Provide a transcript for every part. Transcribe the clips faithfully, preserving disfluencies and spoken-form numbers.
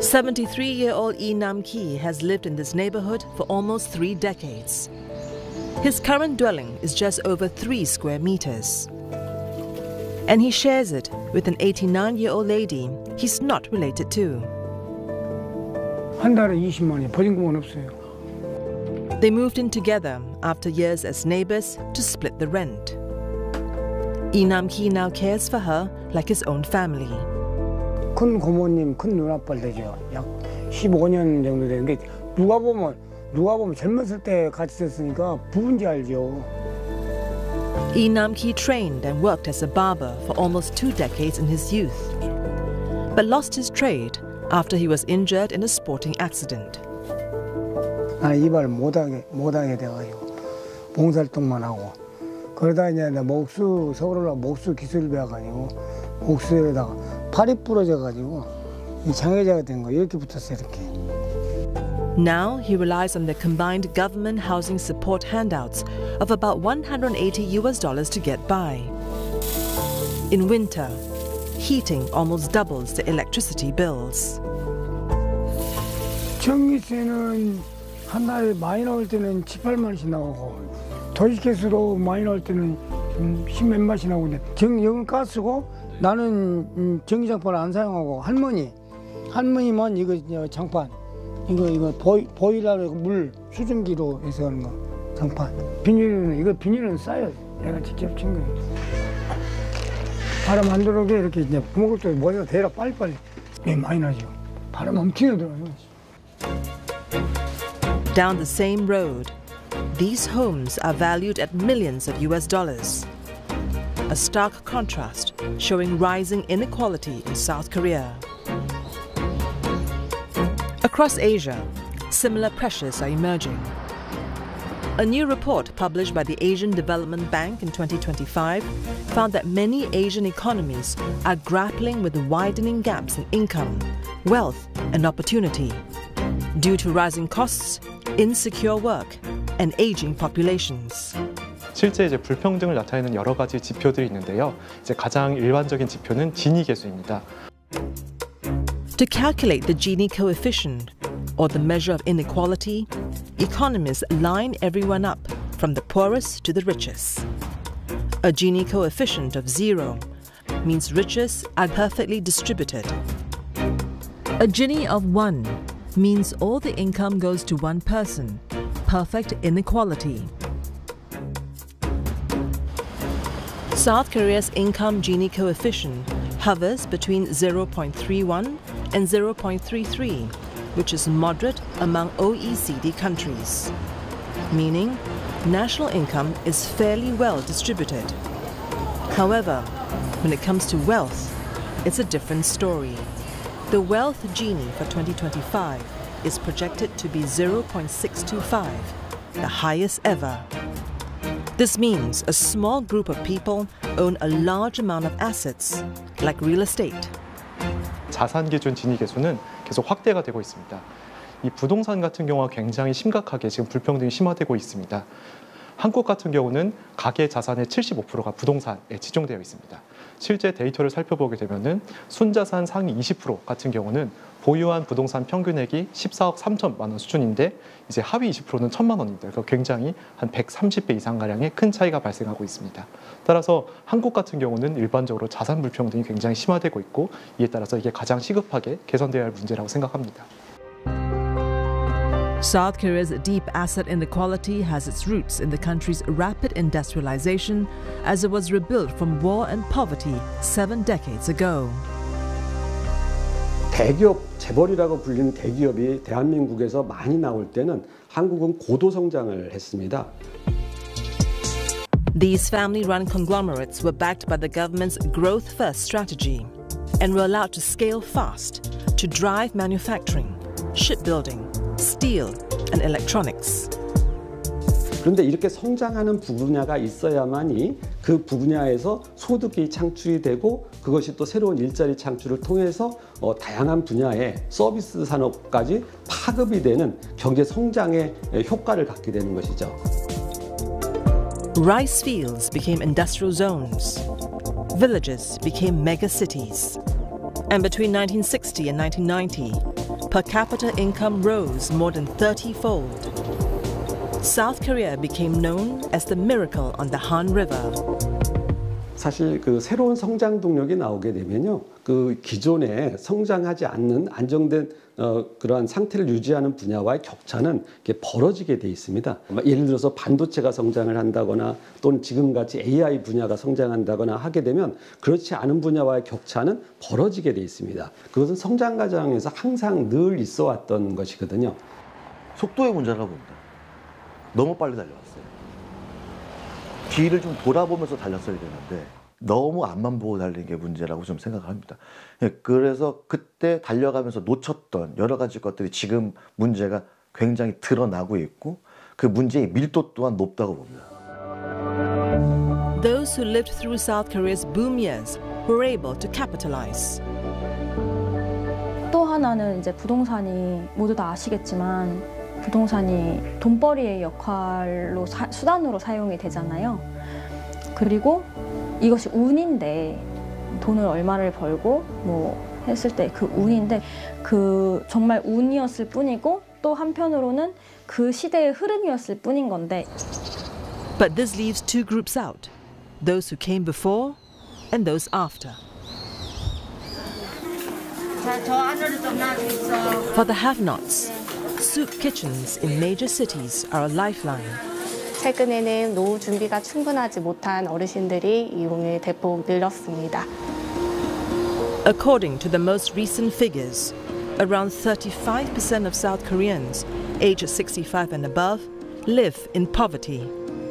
seventy-three-year-old Yi Nam-ki has lived in this neighborhood for almost three decades. His current dwelling is just over three square meters. And he shares it with an eighty-nine-year-old lady he's not related to. 한 달에 이십만이 보증금은 없어요. They moved in together after years as neighbors to split the rent. Yi Nam-ki now cares for her like his own family. 큰 고모님, 큰 누나뻘 되죠. 약 십오 년 정도 되는 게 누가 보면 누가 보면 젊었을 때 같이 있었으니까 부부인지 알죠. Yi Nam-ki trained and worked as a barber for almost two decades in his youth, but lost his trade after he was injured in a sporting accident. 나는 이발 못하게 못하게 돼가지고 봉사활동만 하고 그러다 이제 나 목수 서울 올라 목수 기술 배워가지고 목수에다가 팔이 부러져가지고 이 장애자가 된 거 이렇게 붙었어요 이렇게. Now he relies on the combined government housing support handouts of about one hundred eighty U S dollars to get by. In winter, heating almost doubles the electricity bills. 전기세는 한 달에 많이 나올 때는 칠팔만 원씩 나오고 도시가스로 많이 나올 때는 십몇 만씩 나오는데 정 여긴 가스고 나는 음, 전기장판을 안 사용하고 할머니 할머니만 이거 장판 이거 이거 보이 보일러로 물 수증기로 해서 하는 거 장판 비닐은 이거 비닐은 싸요. 내가 직접 친 거예요. 바람 안 들어오게 이렇게 이제 구멍을 또 머리가 대라 빨리빨리 네, 많이 나죠. 바람 엄청 들어요. Down the same road, these homes are valued at millions of U S dollars. A stark contrast showing rising inequality in South Korea. Across Asia, similar pressures are emerging. A new report published by the Asian Development Bank in twenty twenty-five found that many Asian economies are grappling with widening gaps in income, wealth, and opportunity due to rising costs, insecure work, and aging populations. 실제 이제 불평등을 나타내는 여러 가지 지표들이 있는데요. 이제 가장 일반적인 지표는 지니 계수입니다. To calculate the Gini coefficient, or the measure of inequality, economists line everyone up, from the poorest to the richest. A Gini coefficient of zero means riches are perfectly distributed. A Gini of one means all the income goes to one person, perfect inequality. South Korea's income Gini coefficient hovers between zero point three one and zero point three three, which is moderate among O E C D countries, meaning national income is fairly well distributed. However, when it comes to wealth, it's a different story. The wealth Gini for twenty twenty-five is projected to be zero point six two five, the highest ever. This means a small group of people own a large amount of assets, like real estate. 자산 기준 지니 계수는 계속 확대가 되고 있습니다. 이 부동산 같은 경우가 굉장히 심각하게 지금 불평등이 심화되고 있습니다. 한국 같은 경우는 가계 자산의 칠십오 퍼센트가 부동산에 집중되어 있습니다. 실제 데이터를 살펴보게 되면은 순자산 상위 이십 퍼센트 같은 경우는 보유한 부동산 평균액이 십사억 삼천만 원 수준인데 이제 하위 이십 퍼센트는 천만 원입니다. 그러니까 굉장히 한 백삼십 배 이상 가량의 큰 차이가 발생하고 있습니다. 따라서 한국 같은 경우는 일반적으로 자산 불평등이 굉장히 심화되고 있고 이에 따라서 이게 가장 시급하게 개선되어야 할 문제라고 생각합니다. South Korea's deep asset inequality has its roots in the country's rapid industrialization as it was rebuilt from war and poverty seven decades ago. 대기업, 재벌이라고 불리는 대기업이 대한민국에서 많이 나올 때는 한국은 고도 성장을 했습니다. These family-run conglomerates were backed by the government's growth-first strategy and were allowed to scale fast to drive manufacturing, shipbuilding, steel, and electronics. 그런데 이렇게 성장하는 부분야가 있어야만이 그 부분야에서 소득이 창출이 되고 그것이 또 새로운 일자리 창출을 통해서 어, 다양한 분야의 서비스 산업까지 파급이 되는 경제 성장의 효과를 갖게 되는 것이죠. Rice fields became industrial zones. Villages became mega cities. And between nineteen sixty and nineteen ninety, per capita income rose more than thirty-fold. South Korea became known as the miracle on the Han River. 사실 그 새로운 성장 동력이 나오게 되면요, 그 기존에 성장하지 않는 안정된 어, 그러한 상태를 유지하는 분야와의 격차는 이렇게 벌어지게 돼 있습니다. 예를 들어서 반도체가 성장을 한다거나 또는 지금같이 에이아이 분야가 성장한다거나 하게 되면 그렇지 않은 분야와의 격차는 벌어지게 돼 있습니다. 그것은 성장 과정에서 항상 늘 있어 왔던 것이거든요. 속도의 문제라고 봅니다. 너무 빨리 달려왔어요. 뒤를 좀 돌아보면서 달렸어야 되는데 너무 앞만 보고 달리는 게 문제라고 좀 생각합니다. 그래서 그때 달려가면서 놓쳤던 여러 가지 것들이 지금 문제가 굉장히 드러나고 있고 그 문제의 밀도 또한 높다고 봅니다. Those who lived through South Korea's boom years were able to capitalize. 또 하나는 이제 부동산이 모두 다 아시겠지만 부동산이 돈벌이의 역할로 사, 수단으로 사용이 되잖아요. 그리고 이것이 운인데 돈을 얼마를 벌고 뭐 했을 때 그 운인데 그 정말 운이었을 뿐이고 또 한편으로는 그 시대의 흐름이었을 뿐인 건데. But this leaves two groups out. Those who came before and those after. For the have-nots, soup kitchens in major cities are a lifeline. 최근에는 노후 준비가 충분하지 못한 어르신들이 이용을 대폭 늘었습니다. According to the most recent figures, around thirty-five percent of South Koreans aged sixty-five and above live in poverty.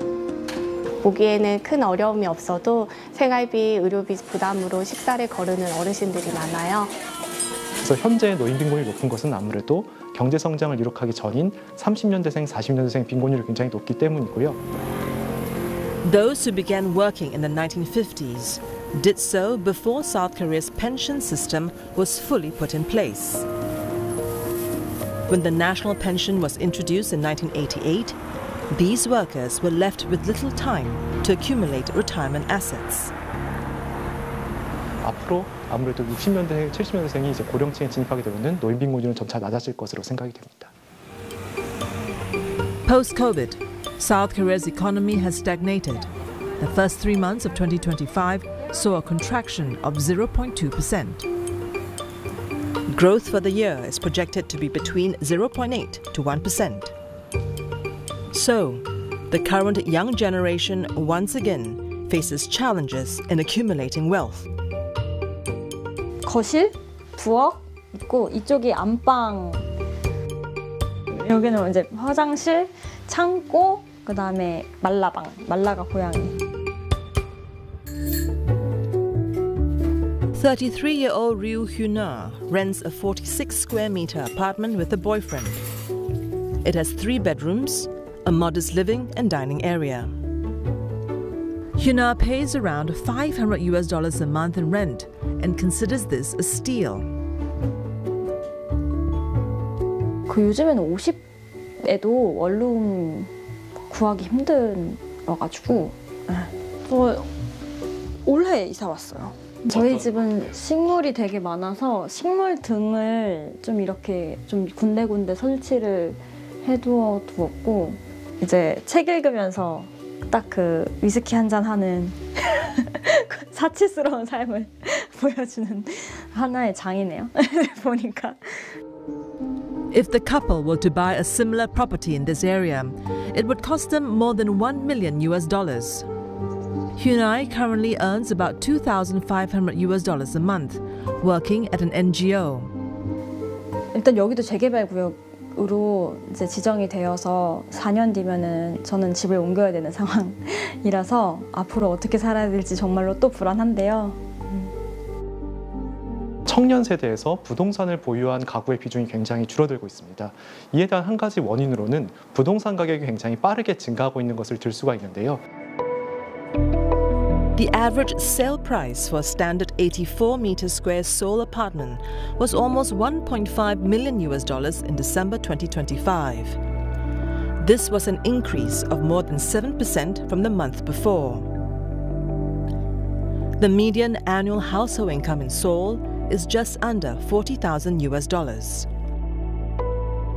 보기에는 큰 어려움이 없어도 생활비, 의료비 부담으로 식사를 거르는 어르신들이 많아요. 그래서 현재 노인 빈곤이 높은 것은 아무래도 경제 성장을 이룩하기 전인 삼십 년대생, 사십 년대생 빈곤율이 굉장히 높기 때문이고요. Those who began working in the nineteen fifties did so before South Korea's pension system was fully put in place. When the national pension was introduced in nineteen eighty-eight, these workers were left with little time to accumulate retirement assets. 앞으로 아무래도 육십 년대, 칠십 년대생이 이제 고령층에 진입하게 되면은 노인 빈곤율은 점차 낮아질 것으로 생각이 됩니다. Post-COVID, South Korea's economy has stagnated. The first three months of twenty twenty-five saw a contraction of zero point two percent. Growth for the year is projected to be between zero point eight to one percent. So, the current young generation once again faces challenges in accumulating wealth. 거실, 부엌 있고 이쪽이 안방, 여기는 이제 화장실, 창고, 그 다음에 말라방, 말라가 고양이. thirty-three-year-old Ryu Hyuna rents a forty-six square meter apartment with a boyfriend. It has three bedrooms, a modest living and dining area. Hyuna pays around five hundred U S dollars a month in rent and considers this a steal. 그 요즘에는 오십에도 원룸 구하기 힘들어가지고 저 올해 이사 왔어요. 저희 집은 식물이 되게 많아서 식물 등을 좀 이렇게 좀 군데군데 설치를 해두어 두었고 이제 책 읽으면서 딱 그 위스키 한잔 하는 사치스러운 삶을 보여주는 하나의 장이네요. 보니까. If the couple were to buy a similar property in this area, it would cost them more than one million U S dollars. Hyunai currently earns about two thousand five hundred U S dollars a month, working at an N G O. 일단 여기도 재개발 구역으로 이제 지정이 되어서 사 년 뒤면은 저는 집을 옮겨야 되는 상황이라서 앞으로 어떻게 살아야 될지 정말로 또 불안한데요. 청년 세대에서 부동산을 보유한 가구의 비중이 굉장히 줄어들고 있습니다. 이에 대한 한 가지 원인으로는 부동산 가격이 굉장히 빠르게 증가하고 있는 것을 들 수가 있는데요. The average sale price for a standard eighty-four meter square Seoul apartment was almost one point five million U S dollars in December twenty twenty-five. This was an increase of more than seven percent from the month before. The median annual household income in Seoul is just under forty thousand U S dollars.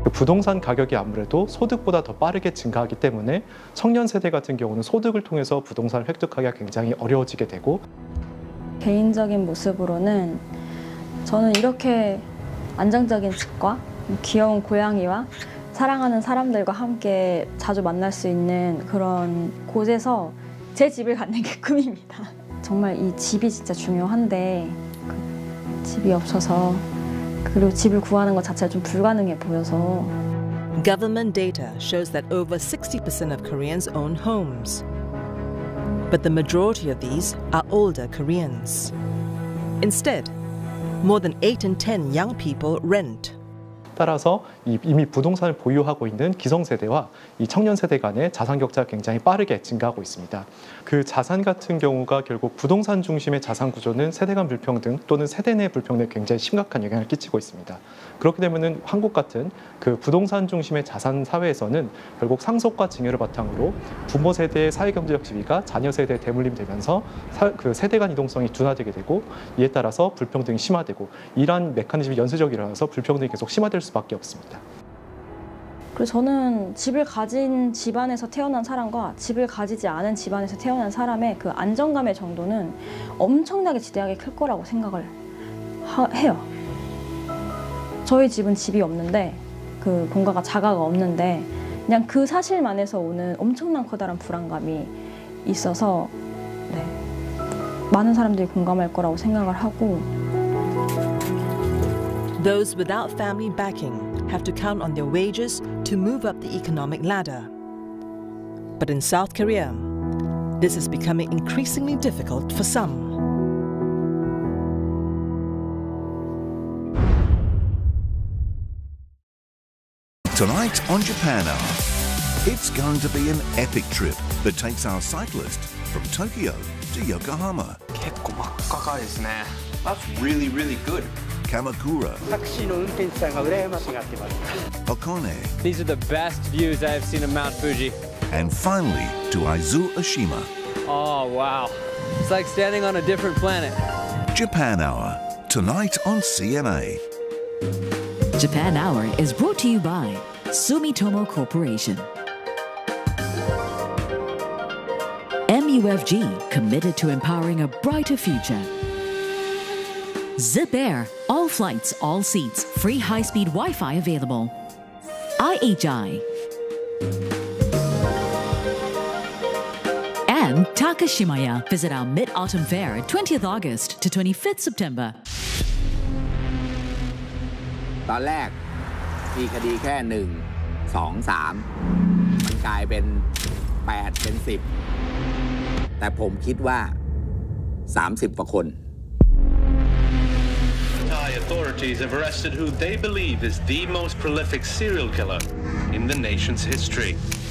부동산 가격이 아무래도 소득보다 더 빠르게 증가하기 때문에 청년 세대 같은 경우는 소득을 통해서 부동산을 획득하기가 굉장히 어려워지게 되고, 개인적인 모습으로는 저는 이렇게 안정적인 집과 귀여운 고양이와 사랑하는 사람들과 함께 자주 만날 수 있는 그런 곳에서 제 집을 갖는 게 꿈입니다. 정말 이 집이 진짜 중요한데 그 집이 없어서, 그리고 집을 구하는 것 자체가 좀 불가능해 보여서. Government data shows that over sixty percent of Koreans own homes. But the majority of these are older Koreans. Instead, more than eight in ten young people rent. 따라서 이미 부동산을 보유하고 있는 기성세대와 이 청년 세대 간의 자산 격차가 굉장히 빠르게 증가하고 있습니다. 그 자산 같은 경우가 결국 부동산 중심의 자산 구조는 세대 간 불평등 또는 세대 내 불평등에 굉장히 심각한 영향을 끼치고 있습니다. 그렇게 되면은 한국 같은 그 부동산 중심의 자산 사회에서는 결국 상속과 증여를 바탕으로 부모 세대의 사회경제적 지위가 자녀 세대에 대물림 되면서 그 세대 간 이동성이 둔화되게 되고, 이에 따라서 불평등이 심화되고, 이러한 메커니즘이 연쇄적으로 일어나서 불평등이 계속 심화될 수밖에 없습니다. 그리고 저는 집을 가진 집안에서 태어난 사람과 집을 가지지 않은 집안에서 태어난 사람의 그 안정감의 정도는 엄청나게 지대하게 클 거라고 생각을 하, 해요. 저희 집은 집이 없는데, 그 본가가 자가가 없는데, 그냥 그 사실만에서 오는 엄청난 커다란 불안감이 있어서 네, 많은 사람들이 공감할 거라고 생각을 하고. Those without family backing have to count on their wages to move up the economic ladder. But in South Korea, this is becoming increasingly difficult for some. Tonight on Japan Hour, it's going to be an epic trip that takes our cyclist from Tokyo to Yokohama. That's really, really good. Kamakura, Hakone, These are the best views I have seen of Mount Fuji. and finally to Aizu Oshima. Oh, wow. It's like standing on a different planet. Japan Hour, tonight on C N A. Japan Hour is brought to you by Sumitomo Corporation. M U F G, committed to empowering a brighter future. Zip Air, all flights, all seats, free high-speed Wi-Fi available. I H I. And Takashimaya. Visit our Mid-Autumn Fair, twentieth August to twenty-fifth September. ตอนแรกมีคดีแค่หนึ่งสองสามมันกลายเป็นแปดเป็นสิบแต่ผมคิดว่าสามสิบกว่าคน Thai authorities have arrested who they believe is the most prolific serial killer in the nation's history.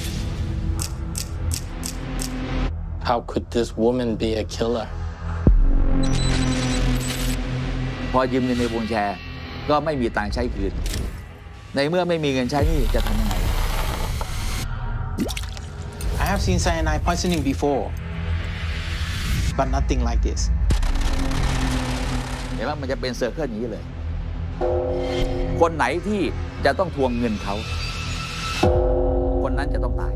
How could this woman be a killer? พอยืมเงินในวงแชร์ก็ไม่มีตังค์ใช้คืนในเมื่อไม่มีเงินใช้นี่จะทำยังไง I have seen cyanide poisoning before, but nothing like this. เห็นว่ามันจะเป็นเซอร์เคิลอย่างนี้เลย คนไหนที่จะต้องทวงเงินเขาคนนั้นจะต้องตาย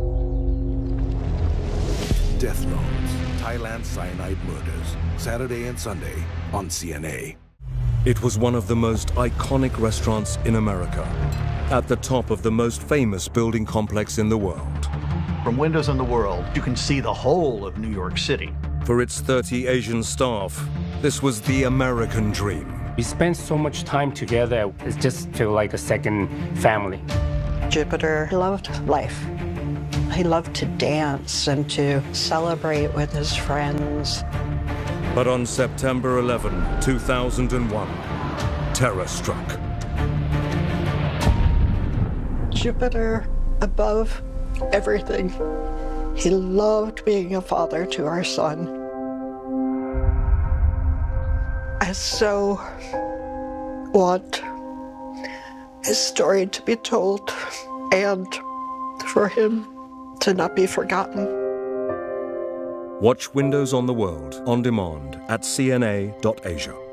Death Notes, Thailand Cyanide Murders, Saturday and Sunday on C N A. It was one of the most iconic restaurants in America, at the top of the most famous building complex in the world. From windows in the world, you can see the whole of New York City. For its thirty Asian staff, this was the American dream. We spent so much time together, it just felt like a second family. Jupiter loved life. He loved to dance and to celebrate with his friends. But on September eleventh, two thousand one, terror struck. Jupiter, above everything, he loved being a father to our son. I so want his story to be told and for him to not be forgotten. Watch Windows on the World on demand at c n a dot asia.